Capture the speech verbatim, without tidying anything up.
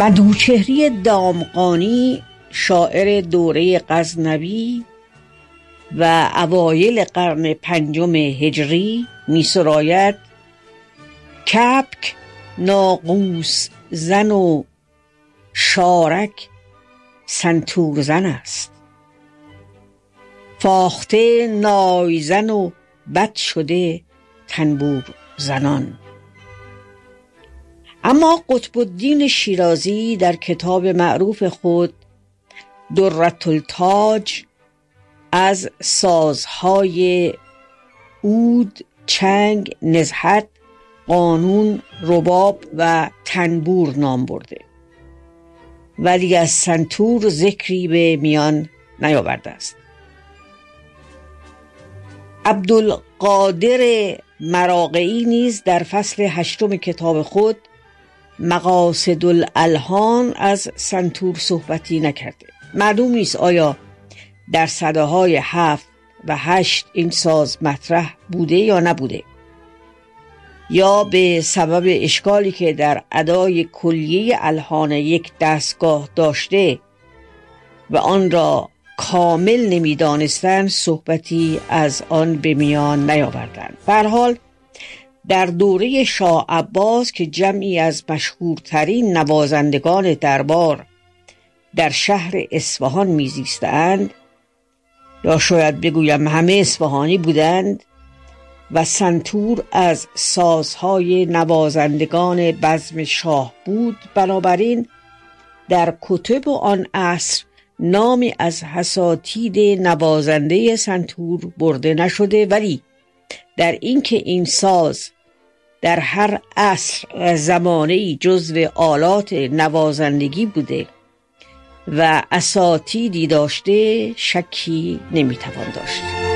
منوچهری دامغانی شاعر دوره غزنوی و اوایل قرن پنجم هجری می سراید: کبک ناقوس زن و شارک سنتور زن است، فاخته نای زن و بد شده تنبور زنان. اما قطب الدین شیرازی در کتاب معروف خود دره التاج از سازهای عود، چنگ، نزهت، قانون، رباب و تنبور نام برده، ولی از سنتور ذکری به میان نیاورده است. عبدالقادر مراغه‌ای نیز در فصل هشتم کتاب خود مقاصد الالحان از سنتور صحبتی نکرده. معلوم نیست آیا در سده‌های هفت و هشت این ساز مطرح بوده یا نبوده، یا به سبب اشکالی که در ادای کلیه الحان یک دستگاه داشته و آن را کامل نمی‌دانستند صحبتی از آن به میان نیاوردند. به هر حال در دوره شاه عباس که جمعی از مشهورترین نوازندگان دربار در شهر اصفهان میزیستند، یا شاید بگویم همه اصفهانی بودند و سنتور از سازهای نوازندگان بزم شاه بود، بنابراین در کتب آن عصر نامی از اساتید نوازنده سنتور برده نشده، ولی در اینکه این ساز در هر عصر و زمانه‌ای جزو آلات نوازندگی بوده و اساتیدی داشته شکی نمیتوان داشت.